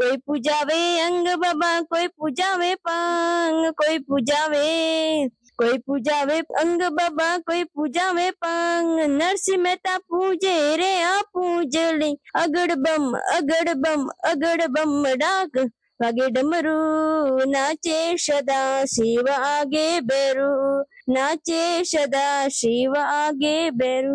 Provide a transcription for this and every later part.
कोई पूजावे अंग बाबा, कोई पूजावे पांग, कोई पूजावे अंग बाबा, कोई पूजावे पांग। नरसिंह मेहता पूजे रे आ पूजली, अगड़ बम अगड़ बम अगड़ बम डाक, वागे डमरू नाचे सदा शिव आगे बेरू, नाचे सदा शिव आगे बेरू।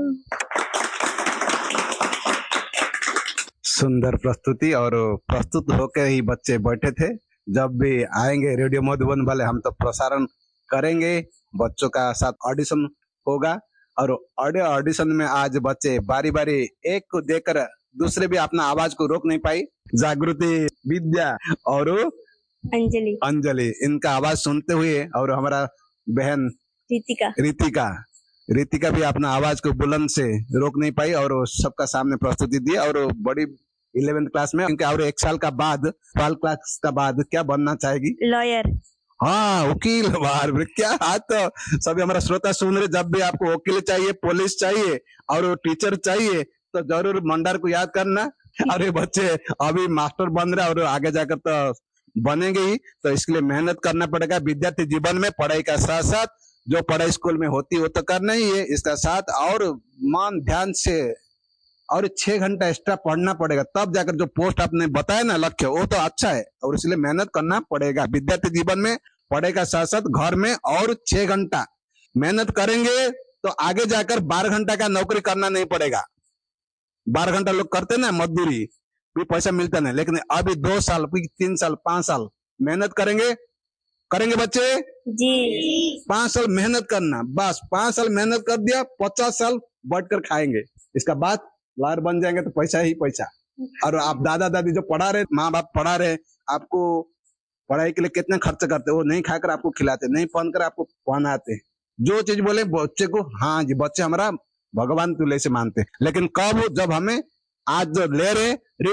सुंदर प्रस्तुति, और प्रस्तुत होकर ही बच्चे बैठे थे। जब भी आएंगे रेडियो मधुबन वाले हम तो प्रसारण करेंगे, बच्चों का साथ ऑडिशन होगा। और ऑडियो ऑडिशन में आज बच्चे बारी बारी एक को देकर दूसरे भी अपना आवाज को रोक नहीं पाई। जागृति, विद्या और अंजलि इनका आवाज सुनते हुए, और हमारा बहन रितिका भी अपना आवाज को बुलंद से रोक नहीं पाई और सबका सामने प्रस्तुति दी। और बड़ी 11th क्लास में इनके, और 1 साल का बाद 12 क्लास का बाद क्या बनना चाहेगी? लॉयर। हाँ, वकील। बाहर क्या आज तो सभी हमारा श्रोता सुन रहे, जब भी आपको वकील चाहिए, पुलिस चाहिए और टीचर चाहिए तो जरूर मंडार को याद करना। अरे बच्चे अभी मास्टर बन रहे और आगे जाकर तो बनेंगे ही, तो इसके लिए मेहनत करना पड़ेगा। विद्यार्थी जीवन में पढ़ाई का साथ साथ जो पढ़ाई स्कूल में होती है वो तो करना ही है, इसका साथ और मन ध्यान से और 6 घंटा एक्स्ट्रा पढ़ना पड़ेगा, तब जाकर जो पोस्ट आपने बताया ना लक्ष्य, वो तो अच्छा है। और इसलिए मेहनत करना पड़ेगा। विद्यार्थी जीवन में पढ़ाई का साथ साथ घर में और 6 घंटा मेहनत करेंगे तो आगे जाकर 12 घंटा का नौकरी करना नहीं पड़ेगा। 12 घंटा लोग करते ना मजदूरी, भी पैसा मिलता नहीं, लेकिन अभी 2 साल 3 साल 5 साल मेहनत करेंगे बच्चे जी। 5 साल मेहनत करना, बस 5 साल मेहनत कर दिया, 50 साल बैठकर खाएंगे। इसका बाद लॉयर बन जाएंगे तो पैसा ही पैसा। और आप दादा दादी जो पढ़ा रहे, माँ बाप पढ़ा रहे, आपको पढ़ाई के लिए कितना खर्च करते, वो नहीं खाकर आपको खिलाते, नहीं पहनकर आपको पहनाते। जो चीज बोले बच्चे को, हाँ जी, बच्चे हमारा भगवान तुल्य से मानते। लेकिन कब? जब हमें आज जो ले रहे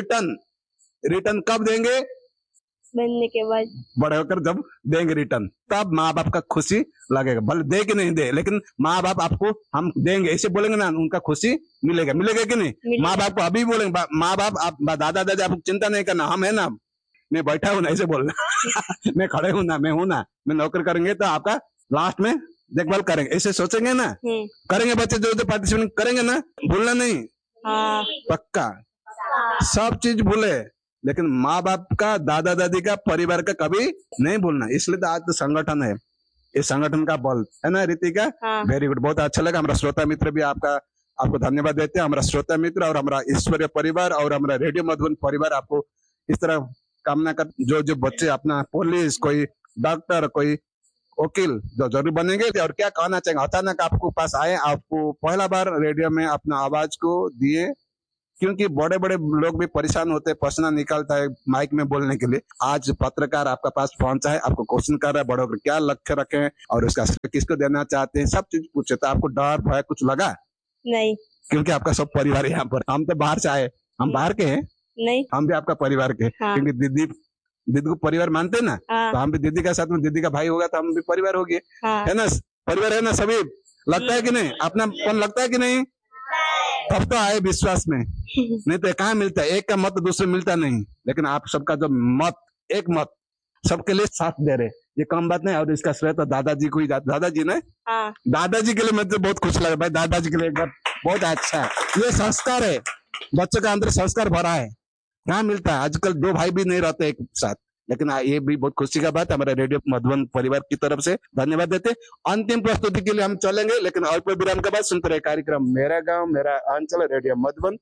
रिटर्न कब देंगे? बनने के बाद, बड़े होकर जब देंगे रिटर्न, तब माँ बाप का खुशी लगेगा। भले दे कि नहीं दे, लेकिन माँ बाप आपको हम देंगे ऐसे बोलेंगे ना, उनका खुशी मिलेगा कि नहीं? माँ बाप को अभी बोलेंगे, माँ बाप आप दादा दादा आपको चिंता नहीं करना, हम है ना, मैं बैठा हूँ ना, ऐसे बोलना। मैं खड़े हूँ ना, मैं हूँ ना, मैं नौकर करेंगे तो आपका लास्ट में देखभाल करेंगे, ऐसे सोचेंगे ना। करेंगे बच्चे जो पार्टिसिपेट करेंगे ना, भूलना नहीं। पक्का सब चीज भूले, लेकिन माँ बाप का, दादा दादी का, परिवार का कभी नहीं भूलना। इसलिए तो आज तो संगठन है, इस संगठन का बल है ना रितिका। वेरी गुड, बहुत अच्छा लगा। हमारा श्रोता मित्र भी आपको धन्यवाद देते हैं। हमारा श्रोता मित्र और हमारा ईश्वरीय परिवार और हमारा रेडियो मधुबन परिवार आपको इस तरह कामना कर, जो बच्चे अपना पुलिस, कोई डॉक्टर, कोई वकील जो जरूर बनेंगे। और क्या कहना चाहेंगे? अचानक आपको पास आए, आपको पहला बार रेडियो में अपना आवाज को दिए, क्योंकि बड़े बड़े लोग भी परेशान होते हैं, पसीना निकलता है माइक में बोलने के लिए। आज पत्रकार आपका पास पहुंचा है, आपको क्वेश्चन कर रहा है, बड़ों को क्या लक्ष्य रखे और उसका किसको देना चाहते हैं, सब चीज पूछे। तो आपको डर भय कुछ लगा? नहीं, क्योंकि आपका सब परिवार यहाँ पर, हम तो बाहर से आए, हम बाहर के हैं। नहीं, हम भी आपका परिवार के। हाँ। क्योंकि दीदी को परिवार मानते ना। हाँ। तो हम भी दीदी का साथ में, दीदी का भाई होगा तो हम भी परिवार हो गए। हाँ। है ना, परिवार है ना सभी। लगता है कि नहीं? अपना कौन लगता है कि नहीं? तब तो आए विश्वास में, नहीं तो कहाँ मिलता है? एक का मत दूसरे मिलता नहीं। लेकिन आप सबका जो मत, एक मत सबके लिए साथ दे रहे, ये कम बात नहीं। और इसका श्रेय तो दादाजी को ही, दादाजी ने। हाँ। दादाजी के लिए मुझे बहुत खुश लगा भाई, दादाजी के लिए बहुत अच्छा है। ये संस्कार है, बच्चों का अंदर संस्कार भरा है, कहाँ मिलता है? आजकल 2 भाई भी नहीं रहते एक साथ। लेकिन ये भी बहुत खुशी का बात है। हमारे रेडियो मधुबन परिवार की तरफ से धन्यवाद देते। अंतिम प्रस्तुति के लिए हम चलेंगे, लेकिन अल्प विराम के बाद सुनते रहे कार्यक्रम मेरा गांव मेरा अंचल, रेडियो मधुबन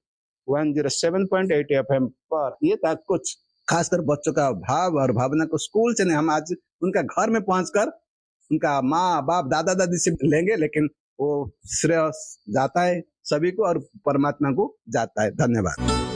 107.8 FM पर। ये था कुछ खासकर बच्चों का भाव और भावना को स्कूल से नहीं, हम आज उनका घर में पहुंचकर उनका माँ बाप दादा दादी से लेंगे। लेकिन वो श्रेय जाता है सभी को और परमात्मा को जाता है। धन्यवाद।